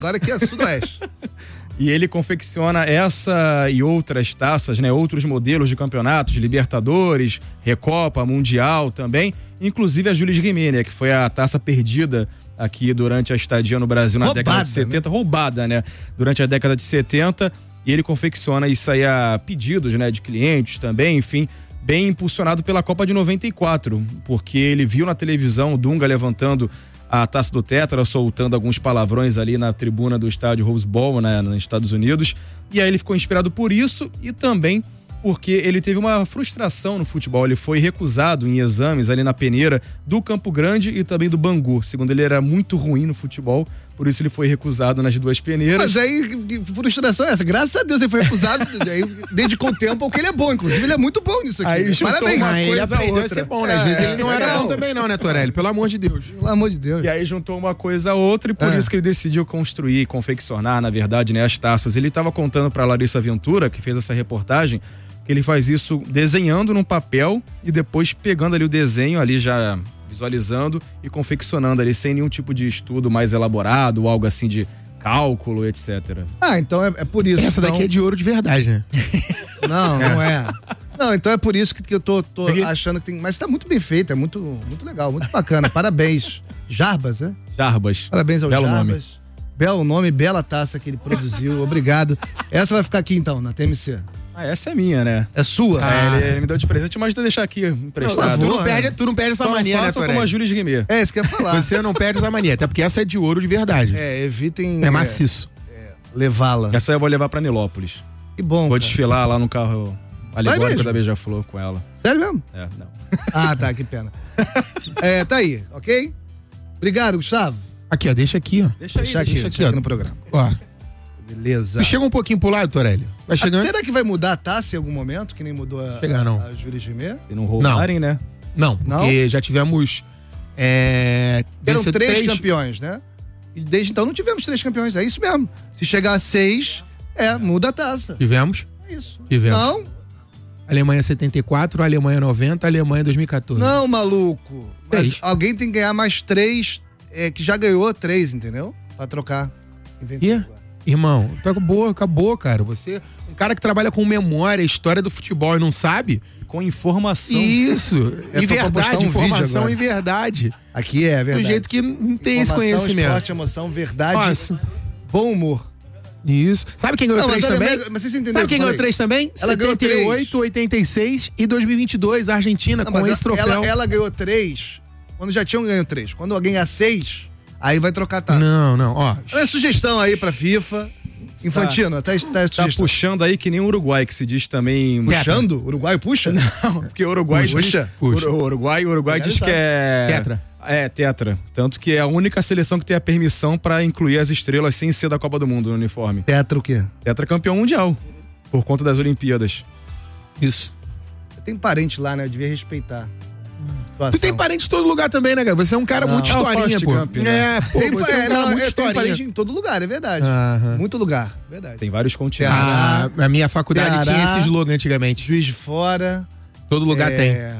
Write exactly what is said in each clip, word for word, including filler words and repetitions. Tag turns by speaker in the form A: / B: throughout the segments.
A: Agora aqui é Sudoeste.
B: E ele confecciona essa e outras taças, né? Outros modelos de campeonatos, Libertadores, Recopa, Mundial também. Inclusive a Jules Rimet, né? Que foi a taça perdida aqui durante a estadia no Brasil na roubada, década de setenta. Né? Roubada, né? Durante a década de setenta. E ele confecciona isso aí a pedidos, né? De clientes também, enfim. Bem impulsionado pela Copa de noventa e quatro. Porque ele viu na televisão o Dunga levantando a taça do Tetra, soltando alguns palavrões ali na tribuna do estádio Rose Bowl, né, nos Estados Unidos. E aí ele ficou inspirado por isso e também porque ele teve uma frustração no futebol. Ele foi recusado em exames ali na peneira do Campo Grande e também do Bangu. Segundo ele, era muito ruim no futebol, por isso ele foi recusado nas duas peneiras.
A: Mas aí, que frustração é essa? Graças a Deus ele foi recusado, aí dedicou o tempo porque ele é bom, inclusive ele é muito bom nisso aqui.
B: Aí
A: parabéns.
B: Uma
C: ele
B: coisa
C: aprendeu
B: outra.
C: a ser bom, né? Às é, vezes ele não é, era
A: legal.
C: bom também não, né, Torelli? Pelo amor de Deus.
A: Pelo amor de Deus.
B: E aí juntou uma coisa a outra e por é. isso que ele decidiu construir, confeccionar, na verdade, né, as taças. Ele estava contando pra Larissa Ventura, que fez essa reportagem, que ele faz isso desenhando num papel e depois pegando ali o desenho, ali já visualizando e confeccionando ali sem nenhum tipo de estudo mais elaborado, algo assim de cálculo, etcétera.
A: Ah, então é, é por isso.
C: Essa
A: então...
C: daqui é de ouro de verdade, né?
A: Não, não é. Não, então é por isso que, que eu tô, tô achando que tem... Mas tá muito bem feito, é muito, muito legal, muito bacana. Parabéns. Jarbas, né?
B: Jarbas.
A: Parabéns ao
B: Belo
A: Jarbas.
B: Nome.
A: Belo nome, bela taça que ele produziu. Obrigado. Essa vai ficar aqui então, na T M C.
B: Ah, essa é minha, né?
A: É sua?
B: Ah, ele, ele me deu de presente, mas vou deixar aqui emprestado.
C: Não, tu, não perde, tu não perde essa
B: Só
C: mania, né,
B: como a Jules Rimet.
A: É, isso que eu ia falar.
C: Você não perde essa mania, até porque essa é de ouro de verdade.
A: É, evitem...
C: É maciço.
A: É, é, levá-la.
B: Essa eu vou levar pra Nilópolis.
A: Que bom,
B: Vou
A: cara.
B: desfilar lá no carro alegórico da Beija-Flor com ela.
A: Sério mesmo?
B: É, não.
A: Ah, tá, que pena. É, tá aí, ok? Obrigado, Gustavo.
C: Aqui, ó, deixa aqui, ó.
B: Deixa aí,
A: deixa aqui,
C: deixa
A: deixa
C: aqui,
A: aqui
C: ó.
A: no programa.
C: Ó.
A: Beleza.
C: Chega um pouquinho pro lado, Torelli. Vai chegando.
A: Ah, será que vai mudar a taça em algum momento, que nem mudou a,
C: Chegar, não.
A: a, a Jules Rimet?
B: Se não roubarem, né?
C: Não,
A: Não?
C: porque já tivemos... É,
A: Eram
C: três,
A: três,
C: três
A: campeões, né? E desde então não tivemos três campeões, é isso mesmo. Se chegar a seis, é, muda a taça.
C: Tivemos?
A: É isso.
C: Tivemos.
A: Não,
C: Alemanha setenta e quatro, Alemanha noventa, Alemanha dois mil e catorze.
A: não, maluco. Mas
C: Três.
A: alguém tem que ganhar mais três, é, que já ganhou três, entendeu? Pra trocar. Inventei
C: Quê?
A: agora.
C: Irmão, tá acabou, acabou, cara. Você, um cara que trabalha com memória, história do futebol e não sabe.
B: Com informação.
C: Isso.
A: Eu
C: Em
A: tô pra postar
C: verdade,
A: um vídeo
C: informação
A: agora.
C: em verdade.
A: Aqui é, é
C: Do
A: verdade.
C: jeito que não tem esse
A: Informação,
C: conhecimento.
A: esporte, emoção, verdade,
C: Nossa.
A: bom humor.
C: Isso. Sabe quem ganhou
A: Não,
C: três
A: mas olha,
C: também?
A: mas vocês entenderam
C: Sabe
A: o
C: quem
A: que eu
C: ganhou
A: falei?
C: três também?
A: Ela ganhou
C: setenta e oito, oitenta e seis e dois mil e vinte e dois, a Argentina,
A: Não,
C: com
A: mas
C: esse troféu.
A: Ela, ela ganhou três quando já tinham ganho três. Quando alguém ganhar seis, aí vai trocar a taça.
C: Não, não, ó.
A: É sugestão aí pra FIFA. Infantino, até tá, tá,
B: Tá puxando aí que nem o Uruguai, que se diz também...
A: Puxando? Uruguai puxa?
B: Não, porque o Uruguai
A: Puxa.
B: diz...
C: Puxa.
B: O Uruguai, o Uruguai diz que
A: sabe.
B: é...
C: Tetra.
B: É, tetra. Tanto que é a única seleção que tem a permissão pra incluir as estrelas sem ser da Copa do Mundo no uniforme.
A: Tetra o quê?
B: Tetra campeão mundial, por conta das Olimpíadas.
C: Isso.
A: Tem parente lá, né? Eu devia respeitar.
C: Tu tem parente em todo lugar também, né, cara? Você é um cara
A: Não.
C: muito
B: É o
C: historinha,
B: Forrest
C: pô.
B: Gump, né?
C: É, pô,
A: Tem,
C: você é um
A: é,
C: cara
A: não,
C: muito
A: é, tem
C: historinha.
A: parente em todo lugar, é verdade.
C: Aham.
A: Muito lugar, verdade.
B: Tem vários continentes.
C: Ah, a minha faculdade
A: Ceará.
C: tinha esse slogan antigamente.
A: Juiz de Fora.
C: Todo lugar
A: é...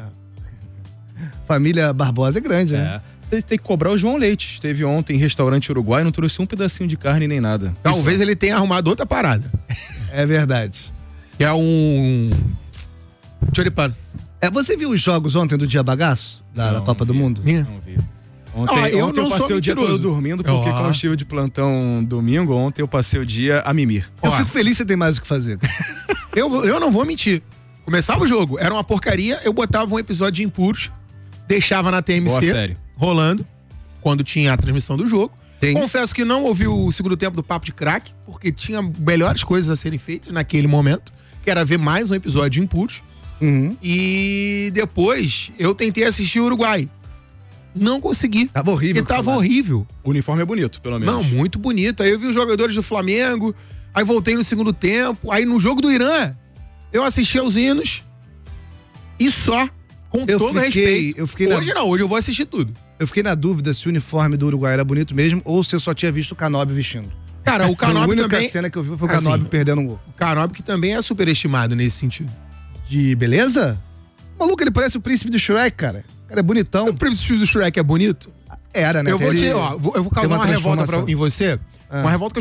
C: tem.
A: Família Barbosa é grande, né?
B: É. Você tem que cobrar o João Leite. Esteve ontem em restaurante uruguai, não trouxe um pedacinho de carne nem nada.
C: Talvez ele tenha arrumado outra parada.
A: É verdade.
C: Que é um... choripano.
A: É, você viu os jogos ontem do Dia Bagaço? Da,
B: Não,
A: da Copa
B: não
A: do
B: vi.
A: Mundo?
C: Minha.
B: Não vi. Ontem,
C: Ah, eu
B: ontem eu
C: não sou
B: passei o dia todo
C: mentiroso.
B: dormindo, porque
C: Ó.
B: como eu estive de plantão domingo, ontem eu passei o dia a mimir.
A: Eu
C: Ó.
A: fico feliz que você tem mais o que fazer.
C: Eu, eu não vou mentir. Começava o jogo, era uma porcaria, eu botava um episódio de Impuros, deixava na T M C,
B: Boa série.
C: rolando, quando tinha a transmissão do jogo.
A: Sim.
C: Confesso que não ouvi o segundo tempo do Papo de Crack, porque tinha melhores coisas a serem feitas naquele momento, que era ver mais um episódio de Impuros.
A: Uhum.
C: E depois eu tentei assistir o Uruguai. Não consegui.
A: Tava horrível.
C: Porque tava
A: cara.
C: horrível.
B: O uniforme é bonito, pelo menos.
C: Não, muito bonito. Aí eu vi os jogadores do Flamengo, aí voltei no segundo tempo, aí no jogo do Irã, eu assisti aos hinos e só, com
A: Eu
C: todo
A: fiquei-
C: respeito.
A: eu fiquei na-
C: Hoje não, hoje eu vou assistir tudo.
A: Eu fiquei na dúvida se o uniforme do Uruguai era bonito mesmo ou se eu só tinha visto o Canóbio vestindo.
C: Cara, o
A: a
C: Canóbio
A: única
C: também...
A: cena que eu vi foi o
C: Assim,
A: Canóbio perdendo um gol.
C: O Canóbio que também é superestimado nesse sentido.
A: De beleza? Maluco, ele parece o príncipe do Shrek, cara. O cara é bonitão.
C: O príncipe do Shrek é bonito?
A: Era, né?
C: Eu vou,
A: Ele-
C: te, ó, vou- eu vou causar
A: uma
C: uma, revolta pra,
A: transformação.
C: em você.
A: Ah.
C: Uma revolta que eu